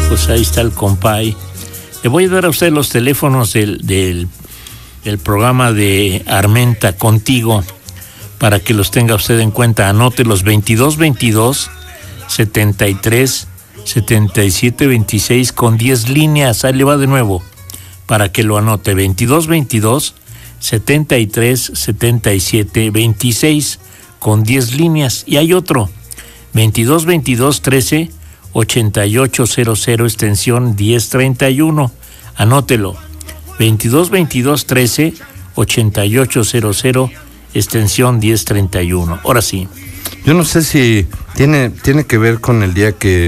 Pues ahí está el compay. Le voy a dar a usted los teléfonos del programa de Armenta Contigo para que los tenga usted en cuenta. Anote los 2222 73 77 26 con 10 líneas. Ahí le va de nuevo para que lo anote. 2222 73 77 26 con 10 líneas. Y hay otro 2222 13 8800 extensión 1031. Anótelo. 2222 13 8800 extensión 1031. Ahora sí. Yo no sé si tiene que ver con el día que